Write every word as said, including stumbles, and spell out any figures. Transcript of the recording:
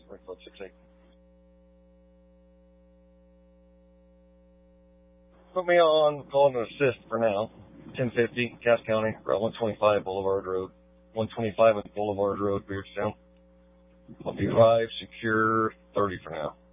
twenty-five, six eight. Put me on call and assist for now. ten fifty, Cass County, Route one twenty-five Boulevard Road. one twenty-five Boulevard Road, Beardstown. I'll be live, secure, thirty for now.